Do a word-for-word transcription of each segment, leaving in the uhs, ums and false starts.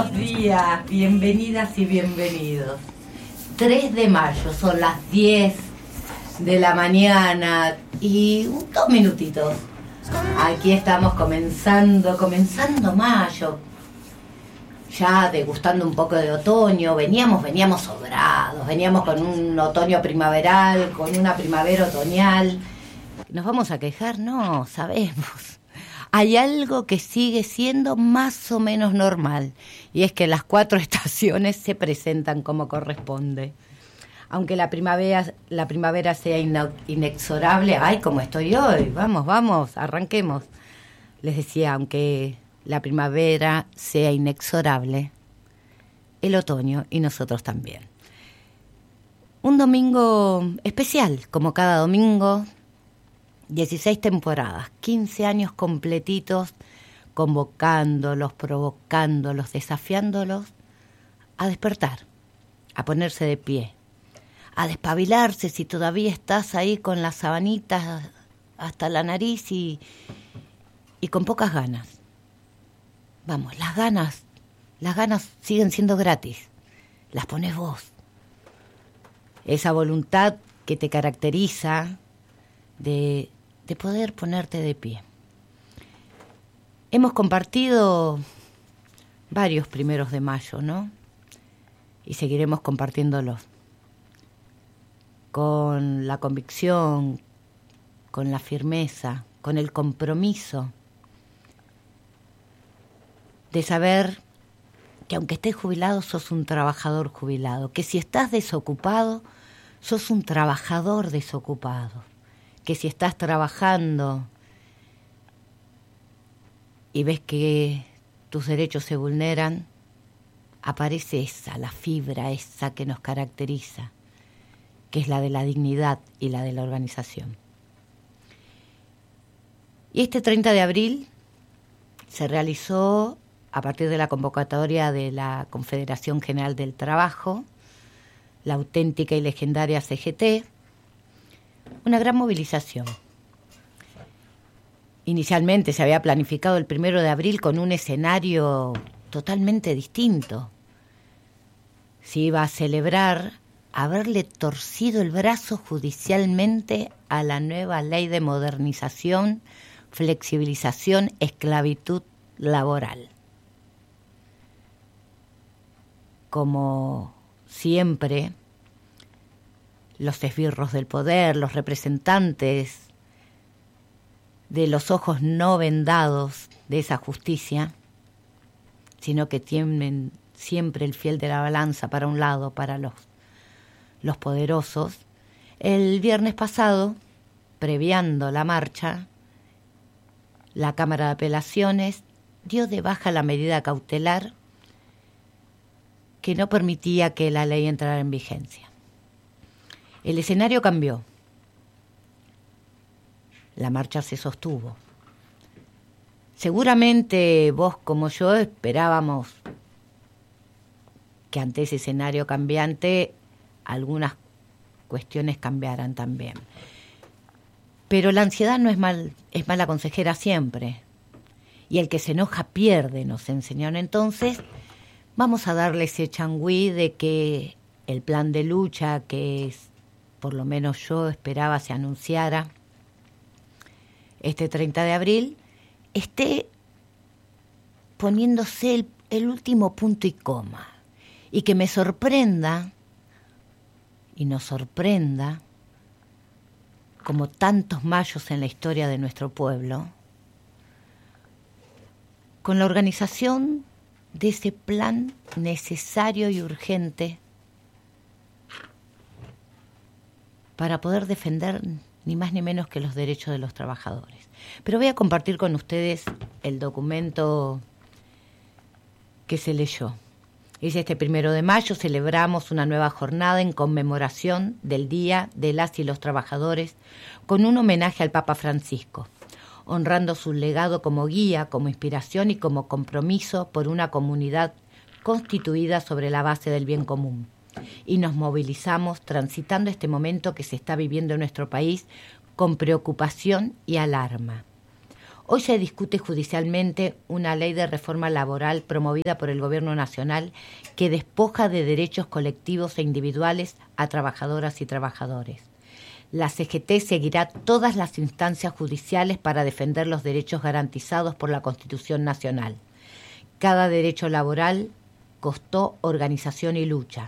Buenos días, bienvenidas y bienvenidos. tres de mayo, son las diez de la mañana y dos minutitos. Aquí estamos comenzando, comenzando mayo. Ya degustando un poco de otoño, veníamos, veníamos sobrados, veníamos con un otoño primaveral, con una primavera otoñal. ¿Nos vamos a quejar? No, sabemos. Hay algo que sigue siendo más o menos normal, y es que las cuatro estaciones se presentan como corresponde. Aunque la primavera, la primavera sea inexorable, ¡ay, cómo estoy hoy! Vamos, vamos, arranquemos. Les decía, aunque la primavera sea inexorable, el otoño y nosotros también. Un domingo especial, como cada domingo, dieciséis temporadas, quince años completitos, convocándolos, provocándolos, desafiándolos a despertar, a ponerse de pie, a despabilarse si todavía estás ahí con las sabanitas hasta la nariz y, y con pocas ganas. Vamos, las ganas, las ganas siguen siendo gratis, las pones vos. Esa voluntad que te caracteriza de, de poder ponerte de pie. Hemos compartido varios primeros de mayo, ¿no? Y seguiremos compartiéndolos. Con la convicción, con la firmeza, con el compromiso de saber que aunque estés jubilado, sos un trabajador jubilado, que si estás desocupado, sos un trabajador desocupado, que si estás trabajando y ves que tus derechos se vulneran, aparece esa, la fibra esa que nos caracteriza, que es la de la dignidad y la de la organización. Y este treinta de abril se realizó, a partir de la convocatoria de la Confederación General del Trabajo, la auténtica y legendaria C G T, una gran movilización. Inicialmente se había planificado el primero de abril con un escenario totalmente distinto. Se iba a celebrar haberle torcido el brazo judicialmente a la nueva ley de modernización, flexibilización, esclavitud laboral. Como siempre, los esbirros del poder, los representantes de los ojos no vendados de esa justicia, sino que tienen siempre el fiel de la balanza para un lado, para los, los poderosos, el viernes pasado, previando la marcha, la Cámara de Apelaciones dio de baja la medida cautelar que no permitía que la ley entrara en vigencia. El escenario cambió. La marcha se sostuvo. Seguramente vos como yo esperábamos que ante ese escenario cambiante algunas cuestiones cambiaran también. Pero la ansiedad no es mal, es mala consejera siempre. Y el que se enoja pierde, nos enseñaron entonces. Vamos a darle ese changüí de que el plan de lucha que es, por lo menos yo esperaba se anunciara este treinta de abril, esté poniéndose el, el último punto y coma. Y que me sorprenda, y nos sorprenda, como tantos mayos en la historia de nuestro pueblo, con la organización de ese plan necesario y urgente para poder defender ni más ni menos que los derechos de los trabajadores. Pero voy a compartir con ustedes el documento que se leyó. Dice: este primero de mayo celebramos una nueva jornada en conmemoración del Día de las y los Trabajadores con un homenaje al Papa Francisco, honrando su legado como guía, como inspiración y como compromiso por una comunidad constituida sobre la base del bien común. Y nos movilizamos transitando este momento que se está viviendo en nuestro país con preocupación y alarma. Hoy se discute judicialmente una ley de reforma laboral promovida por el Gobierno Nacional que despoja de derechos colectivos e individuales a trabajadoras y trabajadores. La C G T seguirá todas las instancias judiciales para defender los derechos garantizados por la Constitución Nacional. Cada derecho laboral costó organización y lucha.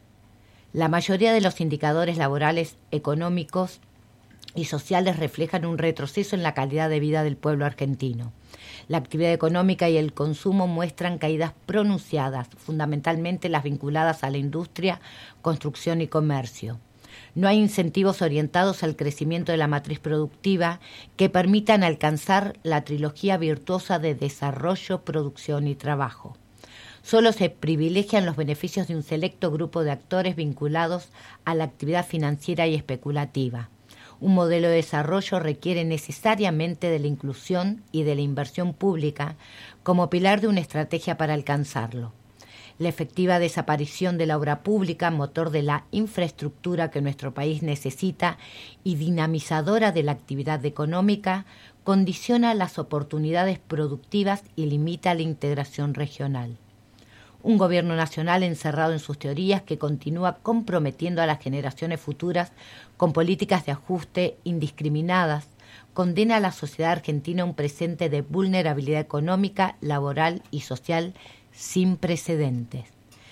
La mayoría de los indicadores laborales, económicos y sociales reflejan un retroceso en la calidad de vida del pueblo argentino. La actividad económica y el consumo muestran caídas pronunciadas, fundamentalmente las vinculadas a la industria, construcción y comercio. No hay incentivos orientados al crecimiento de la matriz productiva que permitan alcanzar la trilogía virtuosa de desarrollo, producción y trabajo. Solo se privilegian los beneficios de un selecto grupo de actores vinculados a la actividad financiera y especulativa. Un modelo de desarrollo requiere necesariamente de la inclusión y de la inversión pública como pilar de una estrategia para alcanzarlo. La efectiva desaparición de la obra pública, motor de la infraestructura que nuestro país necesita y dinamizadora de la actividad económica, condiciona las oportunidades productivas y limita la integración regional. Un gobierno nacional encerrado en sus teorías que continúa comprometiendo a las generaciones futuras con políticas de ajuste indiscriminadas, condena a la sociedad argentina a un presente de vulnerabilidad económica, laboral y social sin precedentes.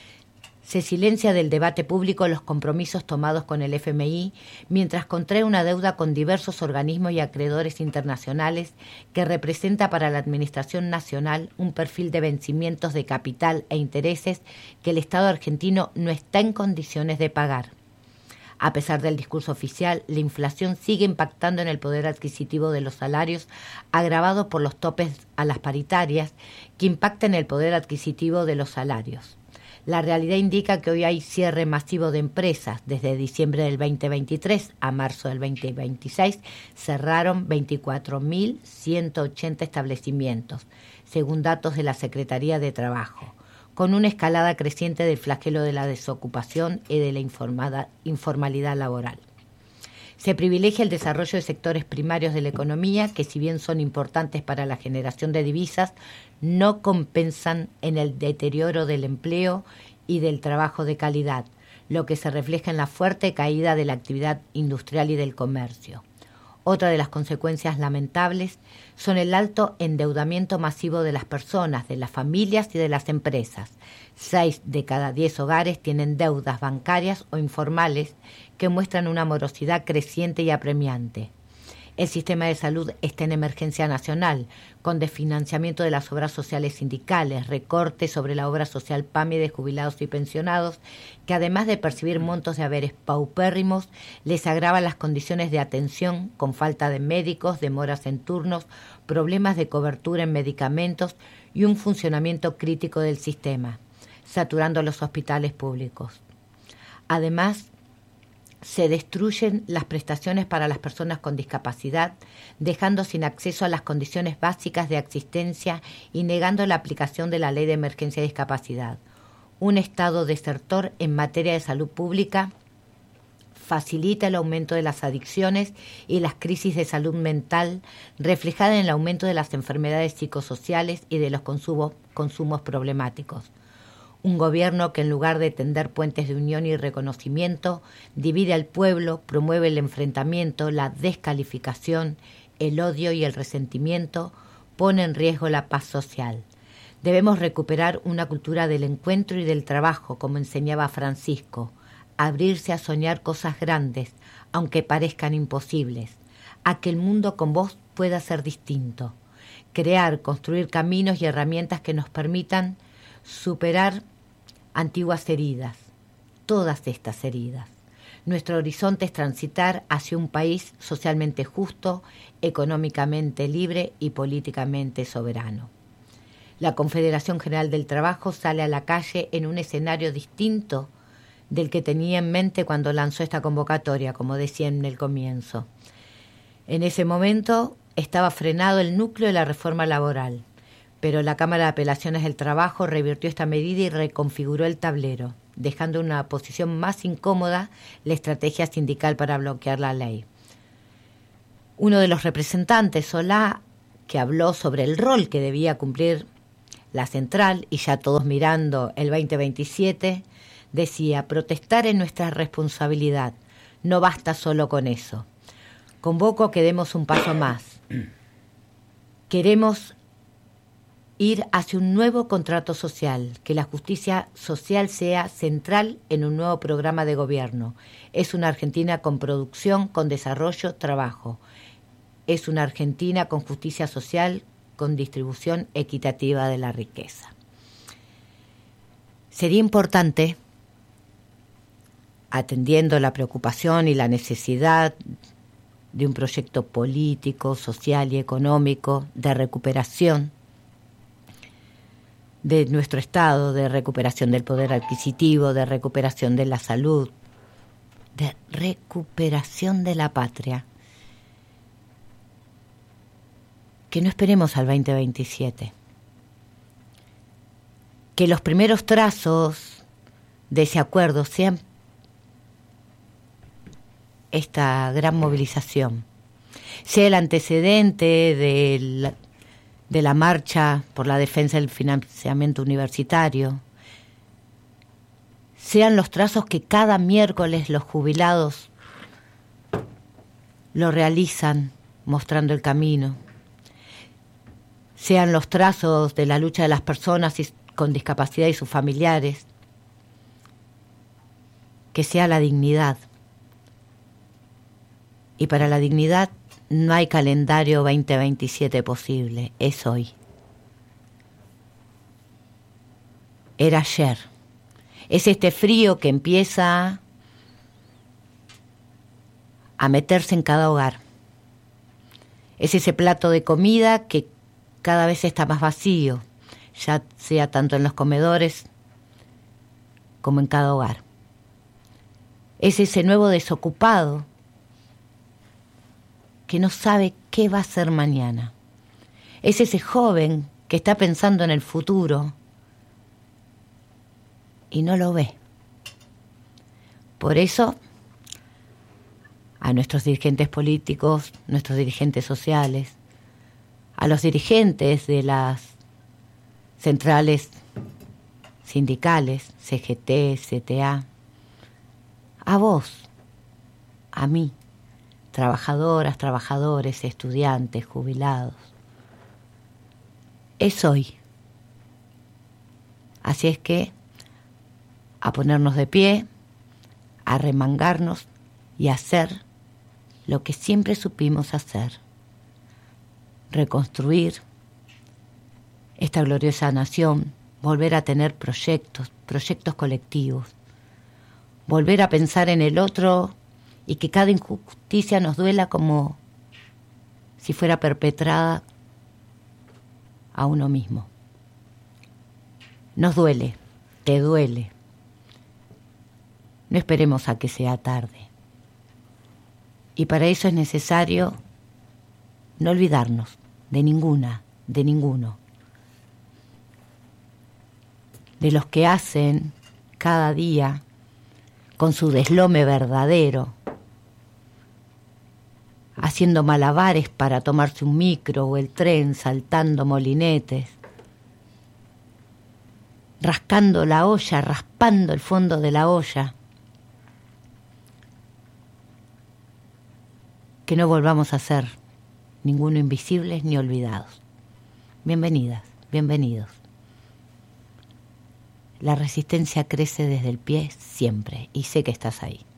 Se silencia del debate público los compromisos tomados con el F M I, mientras contrae una deuda con diversos organismos y acreedores internacionales que representa para la Administración Nacional un perfil de vencimientos de capital e intereses que el Estado argentino no está en condiciones de pagar. A pesar del discurso oficial, la inflación sigue impactando en el poder adquisitivo de los salarios, agravado por los topes a las paritarias, que impactan en el poder adquisitivo de los salarios. La realidad indica que hoy hay cierre masivo de empresas. Desde diciembre del veinte veintitrés a marzo del veinte veintiséis cerraron veinticuatro mil ciento ochenta establecimientos, según datos de la Secretaría de Trabajo, con una escalada creciente del flagelo de la desocupación y de la informalidad laboral. Se privilegia el desarrollo de sectores primarios de la economía que, si bien son importantes para la generación de divisas, no compensan en el deterioro del empleo y del trabajo de calidad, lo que se refleja en la fuerte caída de la actividad industrial y del comercio. Otra de las consecuencias lamentables son el alto endeudamiento masivo de las personas, de las familias y de las empresas. Seis de cada diez hogares tienen deudas bancarias o informales que muestran una morosidad creciente y apremiante. El sistema de salud está en emergencia nacional, con desfinanciamiento de las obras sociales sindicales, recortes sobre la obra social P A M I de jubilados y pensionados, que además de percibir montos de haberes paupérrimos, les agravan las condiciones de atención con falta de médicos, demoras en turnos, problemas de cobertura en medicamentos y un funcionamiento crítico del sistema, saturando los hospitales públicos. Además, se destruyen las prestaciones para las personas con discapacidad, dejando sin acceso a las condiciones básicas de existencia y negando la aplicación de la Ley de Emergencia y Discapacidad. Un Estado desertor en materia de salud pública facilita el aumento de las adicciones y las crisis de salud mental, reflejada en el aumento de las enfermedades psicosociales y de los consumos, consumos problemáticos. Un gobierno que, en lugar de tender puentes de unión y reconocimiento, divide al pueblo, promueve el enfrentamiento, la descalificación, el odio y el resentimiento, pone en riesgo la paz social. Debemos recuperar una cultura del encuentro y del trabajo, como enseñaba Francisco, abrirse a soñar cosas grandes, aunque parezcan imposibles, a que el mundo con vos pueda ser distinto, crear, construir caminos y herramientas que nos permitan superar antiguas heridas, todas estas heridas. Nuestro horizonte es transitar hacia un país socialmente justo, económicamente libre y políticamente soberano. La Confederación General del Trabajo sale a la calle en un escenario distinto del que tenía en mente cuando lanzó esta convocatoria, como decía en el comienzo. En ese momento estaba frenado el núcleo de la reforma laboral, pero la Cámara de Apelaciones del Trabajo revirtió esta medida y reconfiguró el tablero, dejando en una posición más incómoda la estrategia sindical para bloquear la ley. Uno de los representantes, Solá, que habló sobre el rol que debía cumplir la central, y ya todos mirando el veinte veintisiete, decía: protestar es nuestra responsabilidad, no basta solo con eso. Convoco a que demos un paso más. Queremos ir hacia un nuevo contrato social, que la justicia social sea central en un nuevo programa de gobierno. Es una Argentina con producción, con desarrollo, trabajo. Es una Argentina con justicia social, con distribución equitativa de la riqueza. Sería importante, atendiendo la preocupación y la necesidad de un proyecto político, social y económico de recuperación de nuestro Estado, de recuperación del poder adquisitivo, de recuperación de la salud, de recuperación de la patria, que no esperemos al veinte veintisiete. Que los primeros trazos de ese acuerdo sean esta gran movilización, sea el antecedente de la, de la marcha por la defensa del financiamiento universitario, sean los trazos que cada miércoles los jubilados lo realizan mostrando el camino, sean los trazos de la lucha de las personas con discapacidad y sus familiares, que sea la dignidad. Y para la dignidad no hay calendario veinte veintisiete posible, es hoy. Era ayer. Es este frío que empieza a meterse en cada hogar. Es ese plato de comida que cada vez está más vacío, ya sea tanto en los comedores como en cada hogar. Es ese nuevo desocupado que no sabe qué va a hacer mañana. Es ese joven que está pensando en el futuro y no lo ve. Por eso, a nuestros dirigentes políticos, nuestros dirigentes sociales, a los dirigentes de las centrales sindicales, C G T, C T A, a vos, a mí, trabajadoras, trabajadores, estudiantes, jubilados. Es hoy. Así es que a ponernos de pie, a remangarnos y a hacer lo que siempre supimos hacer. Reconstruir esta gloriosa nación, volver a tener proyectos, proyectos colectivos, volver a pensar en el otro y que cada injusticia nos duela como si fuera perpetrada a uno mismo. Nos duele, te duele. No esperemos a que sea tarde. Y para eso es necesario no olvidarnos de ninguna, de ninguno. De los que hacen cada día con su deslome verdadero, haciendo malabares para tomarse un micro o el tren, saltando molinetes, rascando la olla, raspando el fondo de la olla. Que no volvamos a ser ninguno invisibles ni olvidados. Bienvenidas, bienvenidos. La resistencia crece desde el pie siempre y sé que estás ahí.